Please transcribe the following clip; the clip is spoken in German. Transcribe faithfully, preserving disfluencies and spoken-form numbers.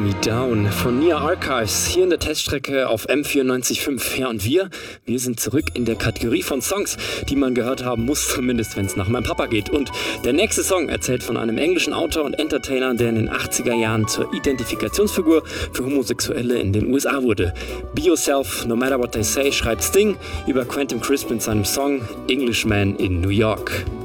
Me Down von Nia Archives hier in der Teststrecke auf M vierundneunzig Komma fünf. Ja, und wir, wir sind zurück in der Kategorie von Songs, die man gehört haben muss, zumindest wenn es nach meinem Papa geht. Und der nächste Song erzählt von einem englischen Autor und Entertainer, der in den achtziger Jahren zur Identifikationsfigur für Homosexuelle in den U S A wurde. Be Yourself, No Matter What They Say, schreibt Sting über Quentin Crisp in seinem Song Englishman in New York.